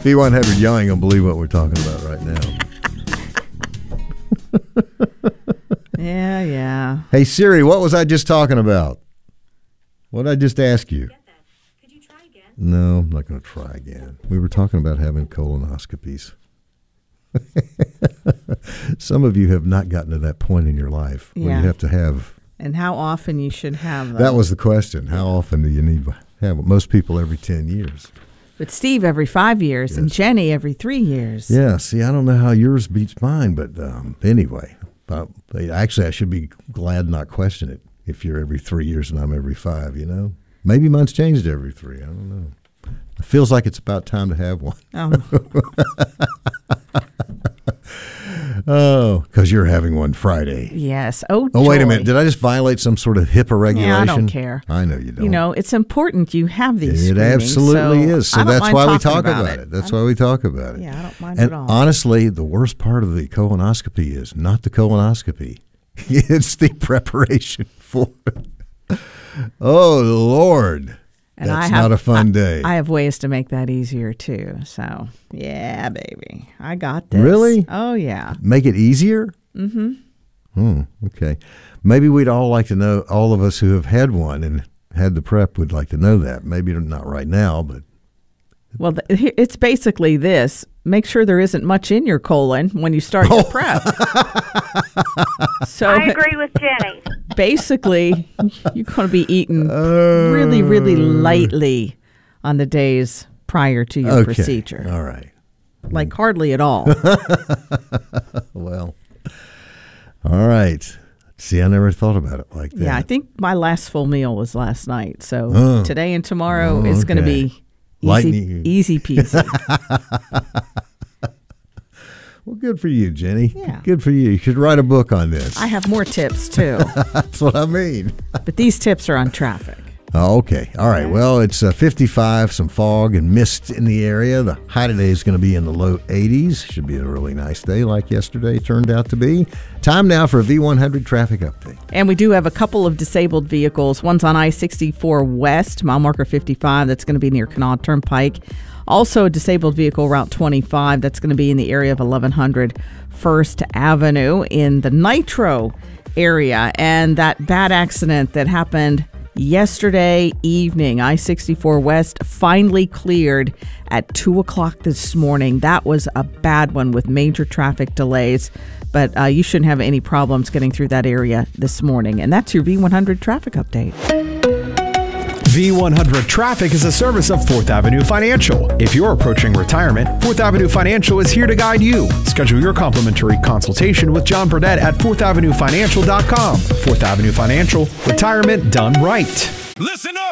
V100, y'all ain't going to believe what we're talking about right now. Yeah. Hey, Siri, what was I just talking about? What did I just ask you? Could you try again? No, I'm not going to try again. We were talking about having colonoscopies. Some of you have not gotten to that point in your life where you have to have. And how often you should have them. That was the question. How often do you need to have them? Most people every 10 years. But Steve every 5 years and Jenny every 3 years. Yeah, see, I don't know how yours beats mine, but anyway. Actually, I should be glad not question it if you're every 3 years and I'm every 5, you know? Maybe mine's changed every 3. I don't know. It feels like it's about time to have one. Oh, because you're having one Friday. Yes. Oh, wait a minute. Did I just violate some sort of HIPAA regulation? Yeah, I don't care. I know you don't. You know, it's important you have these It screenings, absolutely is. So that's why we talk about about it. That's why we talk about it. Yeah, I don't mind and at all. Honestly, the worst part of the colonoscopy is not the colonoscopy. It's the preparation for it. Oh, Lord. And That's not a fun day. I have ways to make that easier, too. So, yeah, baby. I got this. Really? Oh, yeah. Make it easier? Mm-hmm. Okay. Maybe we'd all like to know, all of us who have had one and had the prep would like to know that. Maybe not right now, but. Well, it's basically this. Make sure there isn't much in your colon when you start your prep. So I agree with Jenny. Basically, you're going to be eating really, really lightly on the days prior to your procedure. All right. Like hardly at all. Well, all right. See, I never thought about it like that. Yeah, I think my last full meal was last night. So today and tomorrow is going to be easy peasy. Well, good for you, Jenny. Yeah. Good for you. You should write a book on this. I have more tips, too. That's what I mean. But these tips are on traffic. Oh, okay. All right. Well, it's 55, some fog and mist in the area. The high today is going to be in the low 80s. Should be a really nice day like yesterday turned out to be. Time now for a V100 traffic update. And we do have a couple of disabled vehicles. One's on I-64 West, mile marker 55. That's going to be near Kanawha Turnpike. Also, a disabled vehicle, Route 25. That's going to be in the area of 1100 First Avenue in the Nitro area. And that bad accident that happened yesterday evening, I-64 West, finally cleared at 2 o'clock this morning. That was a bad one with major traffic delays, but you shouldn't have any problems getting through that area this morning. And that's your V100 traffic update. V100 Traffic is a service of 4th Avenue Financial. If you're approaching retirement, 4th Avenue Financial is here to guide you. Schedule your complimentary consultation with John Burdett at 4thavenuefinancial.com. 4th Avenue Financial, retirement done right. Listen up!